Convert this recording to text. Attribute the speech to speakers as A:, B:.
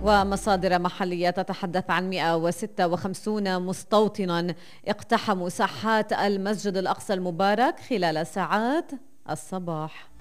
A: ومصادر محلية تتحدث عن 156 مستوطنا اقتحموا ساحات المسجد الأقصى المبارك خلال ساعات الصباح.